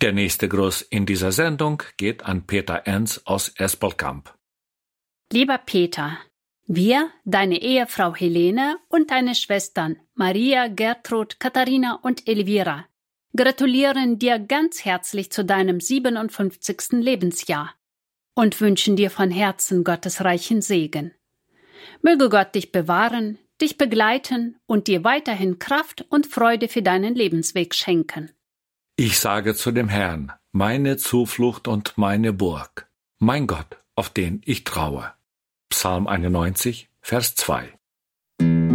Der nächste Gruß in dieser Sendung geht an Peter Ernst aus Espelkamp. Lieber Peter, wir, deine Ehefrau Helene und deine Schwestern Maria, Gertrud, Katharina und Elvira, gratulieren dir ganz herzlich zu deinem 57. Lebensjahr und wünschen dir von Herzen Gottes reichen Segen. Möge Gott dich bewahren, dich begleiten und dir weiterhin Kraft und Freude für deinen Lebensweg schenken. Ich sage zu dem Herrn, meine Zuflucht und meine Burg, mein Gott, auf den ich traue. Psalm 91, Vers 2.